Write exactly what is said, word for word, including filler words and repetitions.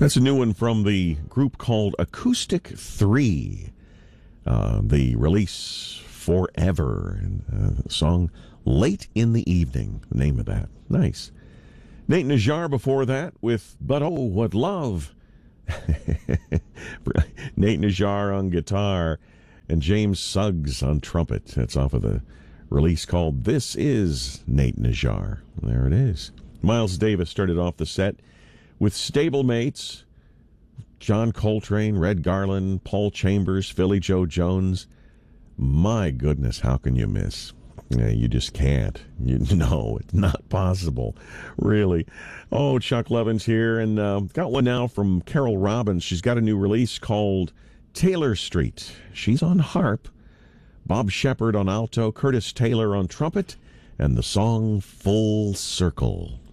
That's a new one from the group called Acoustic three. Uh, the release Forever, and uh, the song Late in the Evening, the name of that. Nice. Nate Najjar before that with But Oh, What Love. Nate Najjar on guitar and James Suggs on trumpet. That's off of the release called This Is Nate Najjar. There it is. Miles Davis started off the set with Stablemates, John Coltrane, Red Garland, Paul Chambers, Philly Joe Jones. My goodness, how can you miss? Yeah, you just can't. You, no, it's not possible. Really. Oh, Chuck Levin's here, and uh, got one now from Carol Robbins. She's got a new release called Taylor Street. She's on harp, Bob Shepard on alto, Curtis Taylor on trumpet, and the song Full Circle.